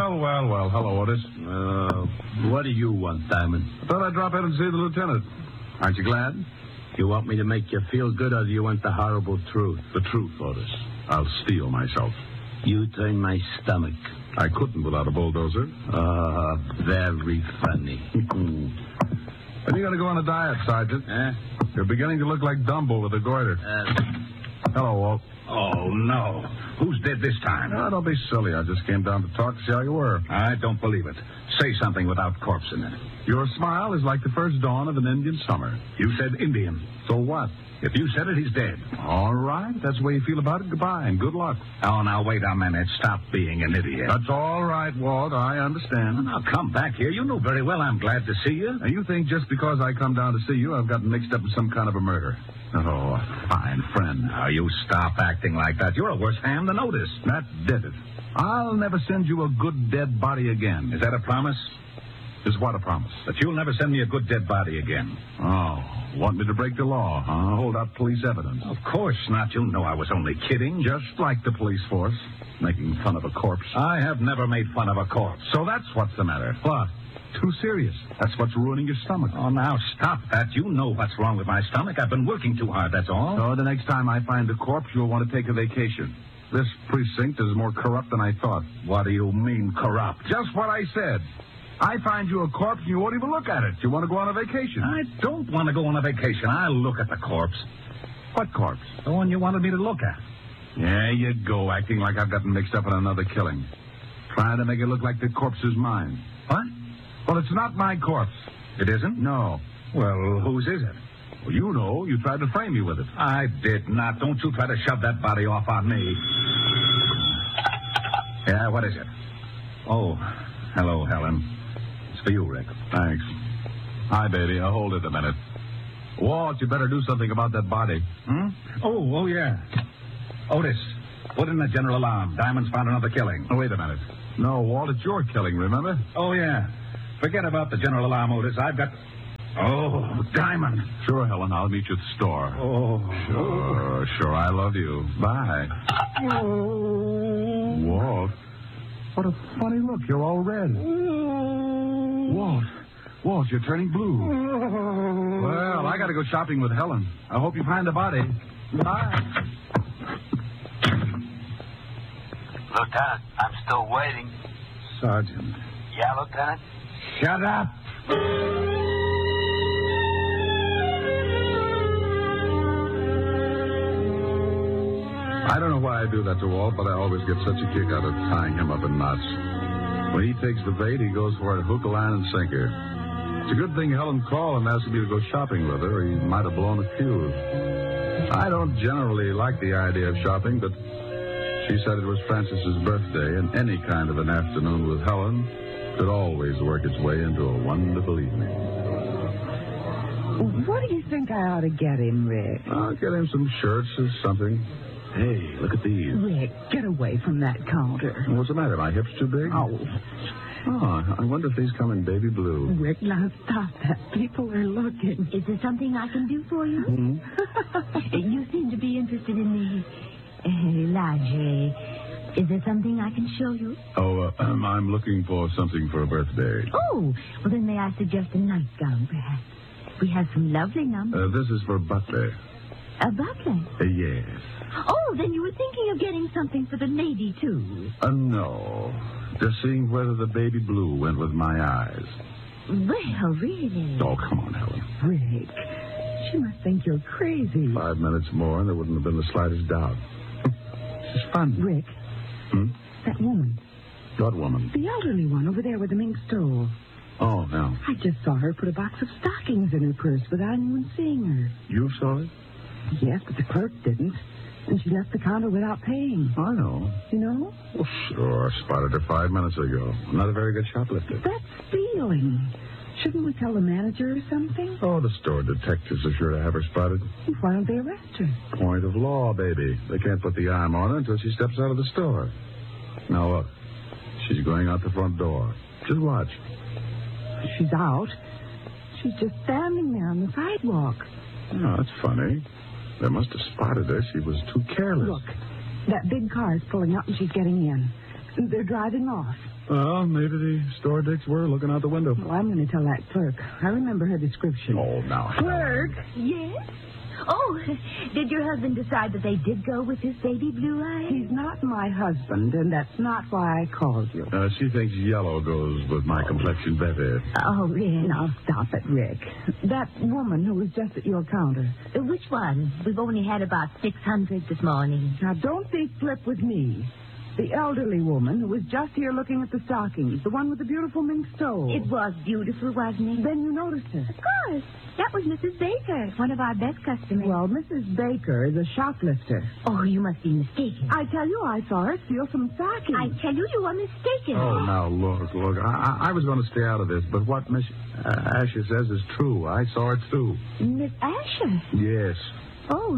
Well. Hello, Otis. What do you want, Diamond? I thought I'd drop in and see the lieutenant. Aren't you glad? You want me to make you feel good, or do you want the horrible truth? The truth, Otis. I'll steel myself. You turn my stomach. I couldn't without a bulldozer. Very funny. When are you going to go on a diet, Sergeant? You're beginning to look like Dumbo with a goiter. Hello, Walt. Oh, no. Who's dead this time? No, don't be silly. I just came down to talk to see how you were. I don't believe it. Say something without corpse in it. Your smile is like the first dawn of an Indian summer. You said Indian. So what? If you said it, he's dead. All right. That's the way you feel about it. Goodbye and good luck. Oh, now, wait a minute. Stop being an idiot. That's all right, Walt. I understand. Now, come back here. You know very well I'm glad to see you. Now, you think just because I come down to see you, I've gotten mixed up in some kind of a murder. Oh, a fine friend. Now, you stop acting like that. You're a worse ham than Otis. That did it. I'll never send you a good dead body again. Is that a promise? Is what a promise? That you'll never send me a good dead body again. Oh, want me to break the law, huh? Hold up police evidence. Of course not. You know I was only kidding. Just like the police force, making fun of a corpse. I have never made fun of a corpse. So that's what's the matter. What? Too serious. That's what's ruining your stomach. Oh, now stop that. You know what's wrong with my stomach. I've been working too hard, that's all. So the next time I find a corpse, you'll want to take a vacation. This precinct is more corrupt than I thought. What do you mean, corrupt? Just what I said. I find you a corpse and you won't even look at it. You want to go on a vacation. I don't want to go on a vacation. I'll look at the corpse. What corpse? The one you wanted me to look at. There you go, acting like I've gotten mixed up in another killing. Trying to make it look like the corpse is mine. What? Well, it's not my corpse. It isn't? No. Well, whose is it? Well, you know. You tried to frame me with it. I did not. Don't you try to shove that body off on me. Yeah, what is it? Oh, hello, Helen. It's for you, Rick. Thanks. Hi, baby. Hold it a minute. Walt, you better do something about that body. Oh, yeah. Otis, put in the general alarm. Diamond's found another killing. Oh, wait a minute. No, Walt, it's your killing, remember? Oh, yeah. Forget about the general alarm, Otis. I've got... Oh, Diamond. Sure, Helen. I'll meet you at the store. Oh. Sure. I love you. Bye. Oh. Walt. What a funny look. You're all red. Walt, you're turning blue. Well, I got to go shopping with Helen. I hope you find the body. Bye. Lieutenant, I'm still waiting. Sergeant. Yeah, Lieutenant? Shut up. I don't know why I do that to Walt, but I always get such a kick out of tying him up in knots. When he takes the bait, he goes for it hook, line, and sinker. It's a good thing Helen called and asked me to go shopping with her, or he might have blown a fuse. I don't generally like the idea of shopping, but she said it was Francis's birthday, and any kind of an afternoon with Helen could always work its way into a wonderful evening. What do you think I ought to get him, Rick? I'll get him some shirts or something. Hey, look at these. Rick, get away from that counter. What's the matter? My hips too big? Oh, I wonder if these come in baby blue. Rick, now stop that. People are looking. Is there something I can do for you? You seem to be interested in the lingerie. Is there something I can show you? Oh, I'm looking for something for a birthday. Oh, well, then may I suggest a nightgown, perhaps? We have some lovely numbers. This is for Butler. A butler? Yes. Oh, then you were thinking of getting something for the lady, too. No. Just seeing whether the baby blue went with my eyes. Well, really? Oh, come on, Helen. Rick, she must think you're crazy. 5 minutes more, and there wouldn't have been the slightest doubt. This is fun. Rick, that woman. What woman? The elderly one over there with the mink stole. Oh, no. I just saw her put a box of stockings in her purse without anyone seeing her. You saw it? Yes, but the clerk didn't. And she left the counter without paying. I know. You know? Well, sure. Spotted her 5 minutes ago. Not a very good shoplifter. That's stealing. Shouldn't we tell the manager or something? Oh, the store detectives are sure to have her spotted. Why don't they arrest her? Point of law, baby. They can't put the arm on her until she steps out of the store. Now, look. She's going out the front door. Just watch. She's out. She's just standing there on the sidewalk. Oh, that's funny. They must have spotted her. She was too careless. Look, that big car is pulling up and she's getting in. They're driving off. Well, maybe the store dicks were looking out the window. Well, I'm going to tell that clerk. I remember her description. Oh, now. Clerk? Yes? Oh, did your husband decide that they did go with his baby blue eyes? He's not my husband, and that's not why I called you. She thinks yellow goes with my complexion better. Oh, really? Now, stop it, Rick. That woman who was just at your counter. Which one? We've only had about 600 this morning. Now, don't be flip with me. The elderly woman who was just here looking at the stockings. The one with the beautiful mink stole. It was beautiful, wasn't it? Then you noticed her. Of course. That was Mrs. Baker, one of our best customers. Well, Mrs. Baker is a shoplifter. Oh, you must be mistaken. I tell you, I saw her steal some stockings. I tell you, you are mistaken. Oh, now, look. I was going to stay out of this, but what Miss Asher says is true. I saw it, too. Miss Asher? Yes. Oh,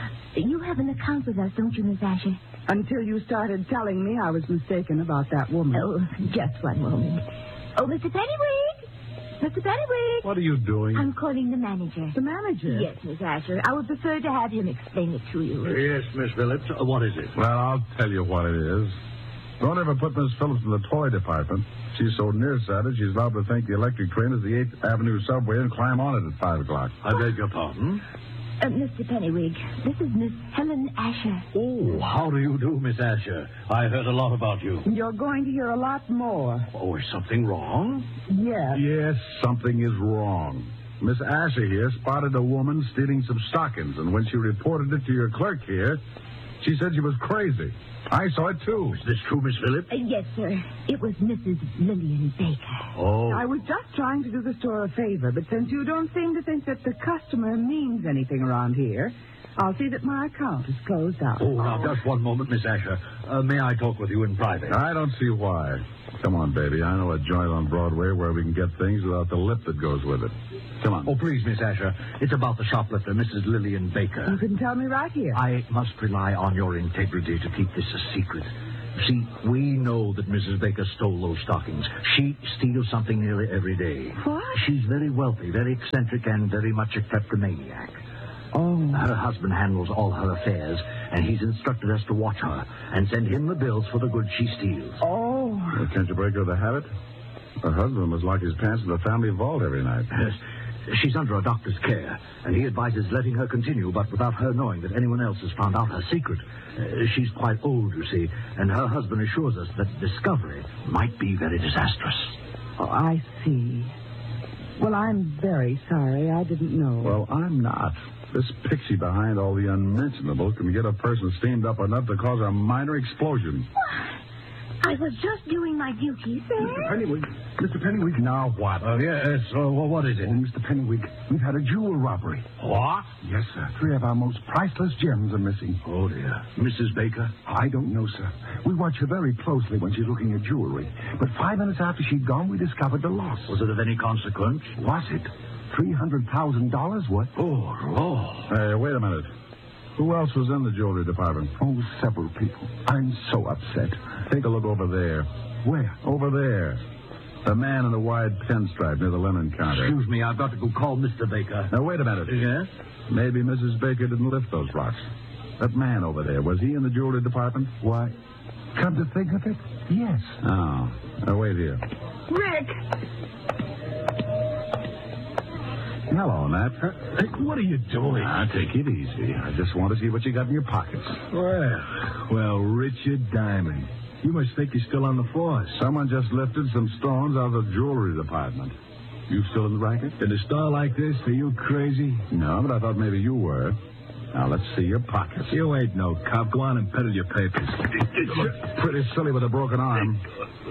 you have an account with us, don't you, Miss Asher? Until you started telling me I was mistaken about that woman. Oh, just one moment. Oh, Mr. Pennywig! Mr. Pennywig! What are you doing? I'm calling the manager. The manager? Yes, Miss Asher. I would prefer to have him explain it to you. Yes, Miss Phillips. What is it? Well, I'll tell you what it is. Don't ever put Miss Phillips in the toy department. She's so nearsighted, she's liable to think the electric train is the 8th Avenue subway and climb on it at 5 o'clock. I beg your pardon? Mr. Pennywig, this is Miss Helen Asher. Oh, how do you do, Miss Asher? I heard a lot about you. You're going to hear a lot more. Oh, is something wrong? Yes. Yes, something is wrong. Miss Asher here spotted a woman stealing some stockings, and when she reported it to your clerk here, she said she was crazy. I saw it, too. Is this true, Miss Phillips? Yes, sir. It was Mrs. Lillian Baker. Oh. I was just trying to do the store a favor, but since you don't seem to think that the customer means anything around here, I'll see that my account is closed out. Oh, now, just one moment, Miss Asher. May I talk with you in private? I don't see why. Come on, baby. I know a joint on Broadway where we can get things without the lip that goes with it. Come on. Oh, please, Miss Asher. It's about the shoplifter, Mrs. Lillian Baker. You can tell me right here. I must rely on your integrity to keep this a secret. See, we know that Mrs. Baker stole those stockings. She steals something nearly every day. What? She's very wealthy, very eccentric, and very much a kleptomaniac. Oh. Her husband handles all her affairs, and he's instructed us to watch her and send him the bills for the goods she steals. Oh. Well, can't you break her the habit? Her husband must lock his pants in the family vault every night. Yes. She's under a doctor's care, and he advises letting her continue, but without her knowing that anyone else has found out her secret. She's quite old, you see, and her husband assures us that discovery might be very disastrous. Oh, I see. Well, I'm very sorry. I didn't know. Well, I'm not. This pixie behind all the unmentionable can get a person steamed up enough to cause a minor explosion. I was just doing my duty, sir. Mr. Pennywig. Now what? Yes, what is it? Oh, Mr. Pennywig, we've had a jewel robbery. What? Yes, sir. 3 of our most priceless gems are missing. Oh, dear. Mrs. Baker? I don't know, sir. We watch her very closely when she's looking at jewelry. But 5 minutes after she'd gone, we discovered the loss. Was it of any consequence? Was it? $300,000 worth? Oh, Lord. Hey, wait a minute. Who else was in the jewelry department? Oh, several people. I'm so upset. Take a look over there. Where? Over there. The man in the wide pinstripe near the linen counter. Excuse me, I've got to go call Mr. Baker. Now, wait a minute. Yes? Maybe Mrs. Baker didn't lift those rocks. That man over there, was he in the jewelry department? Why, come to think of it, yes. Oh. Now, wait here. Rick! Hello, Nat. Hey, what are you doing? Take it easy. I just want to see what you got in your pockets. Well, Richard Diamond. You must think you're still on the force. Someone just lifted some stones out of the jewelry department. You still in the racket? In a store like this, are you crazy? No, but I thought maybe you were. Now, let's see your pockets. You ain't no cop. Go on and peddle your papers. You look pretty silly with a broken arm.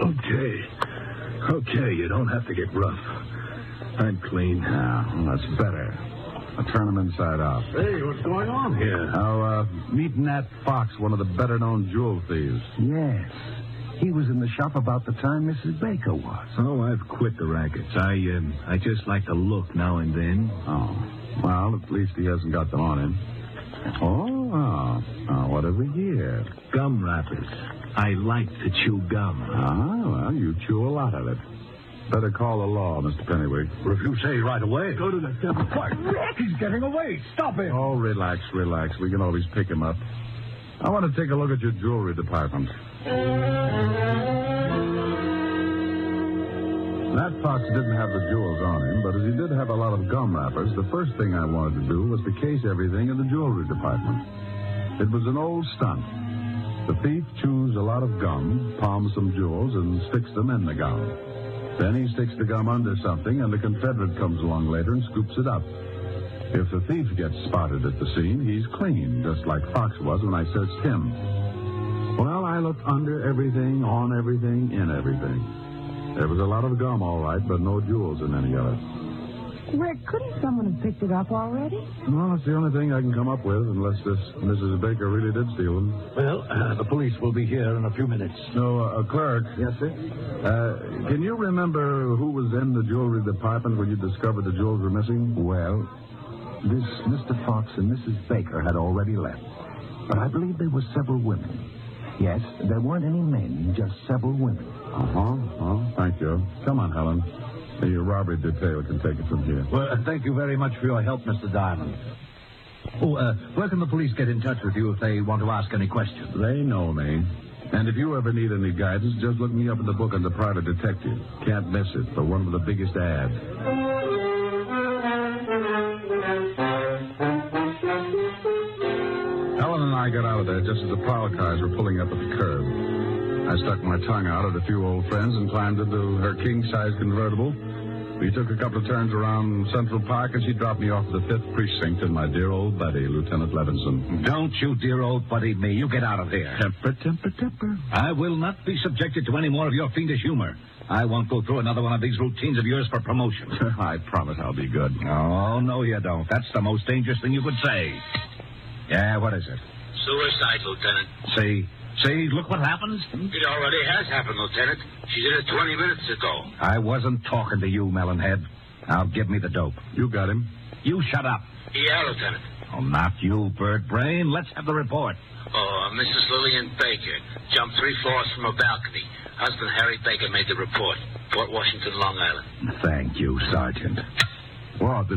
Okay, you don't have to get rough. I'm clean. Yeah, well, that's better. I'll turn them inside out. Hey, what's going on here? Now, meet Nat Fox, one of the better-known jewel thieves. Yes. He was in the shop about the time Mrs. Baker was. Oh, I've quit the rackets. I just like to look now and then. Oh, well, at least he hasn't got them on him. Oh, what have we here? Gum wrappers. I like to chew gum. Well, you chew a lot of it. Better call the law, Mr. Pennywig. Well, if you say right away. Go to the devil. Rick! He's getting away. Stop him. Oh, relax. We can always pick him up. I want to take a look at your jewelry department. Nat Fox didn't have the jewels on him, but as he did have a lot of gum wrappers, the first thing I wanted to do was to case everything in the jewelry department. It was an old stunt. The thief chews a lot of gum, palms some jewels, and sticks them in the gum. Then he sticks the gum under something, and the Confederate comes along later and scoops it up. If the thief gets spotted at the scene, he's clean, just like Fox was when I searched him. Well, I looked under everything, on everything, in everything. There was a lot of gum, all right, but no jewels in any of it. Rick, couldn't someone have picked it up already? Well, it's the only thing I can come up with, unless this Mrs. Baker really did steal them. Well, the police will be here in a few minutes. No, clerk. Yes, sir? Can you remember who was in the jewelry department when you discovered the jewels were missing? Well, this Mr. Fox and Mrs. Baker had already left. But I believe there were several women. Yes, there weren't any men, just several women. Oh, thank you. Come on, Helen. The robbery detail can take it from here. Well, thank you very much for your help, Mr. Diamond. Where can the police get in touch with you if they want to ask any questions? They know me. And if you ever need any guidance, just look me up in the book on the private detective. Can't miss it for one of the biggest ads. Helen and I got out of there just as the prowl cars were pulling up at the curb. I stuck my tongue out at a few old friends and climbed into her king-size convertible. We took a couple of turns around Central Park, and she dropped me off at the 5th Precinct in my dear old buddy, Lieutenant Levinson. Don't you dear old buddy me. You get out of here. Temper. I will not be subjected to any more of your fiendish humor. I won't go through another one of these routines of yours for promotion. I promise I'll be good. Oh, no, you don't. That's the most dangerous thing you could say. Yeah, what is it? Suicide, Lieutenant. See, look what happens. It already has happened, Lieutenant. She did it 20 minutes ago. I wasn't talking to you, Melonhead. Now give me the dope. You got him. You shut up. Yeah, Lieutenant. Oh, not you, Bird Brain. Let's have the report. Oh, Mrs. Lillian Baker jumped 3 floors from a balcony. Husband Harry Baker made the report. Port Washington, Long Island. Thank you, Sergeant. What?